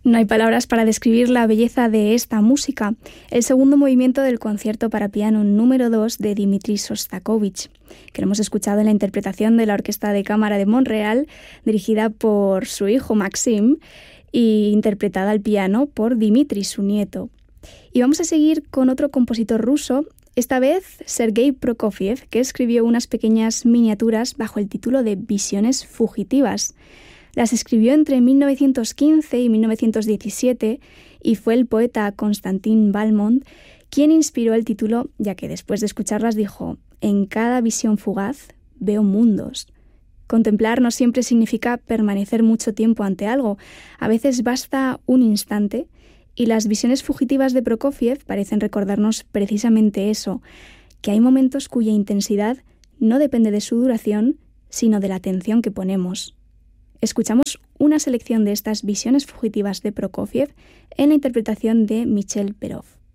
No hay palabras para describir la belleza de esta música, el segundo movimiento del concierto para piano número 2 de Dmitri Shostakovich, que lo hemos escuchado en la interpretación de la Orquesta de Cámara de Montreal, dirigida por su hijo Maxim e interpretada al piano por Dmitri, su nieto. Y vamos a seguir con otro compositor ruso, esta vez Sergei Prokofiev, que escribió unas pequeñas miniaturas bajo el título de Visiones fugitivas. Las escribió entre 1915 y 1917 y fue el poeta Konstantin Balmont quien inspiró el título, ya que después de escucharlas dijo: «En cada visión fugaz veo mundos». Contemplar no siempre significa permanecer mucho tiempo ante algo, a veces basta un instante, y las visiones fugitivas de Prokofiev parecen recordarnos precisamente eso, que hay momentos cuya intensidad no depende de su duración, sino de la atención que ponemos. Escuchamos una selección de estas visiones fugitivas de Prokofiev en la interpretación de Michel Perov.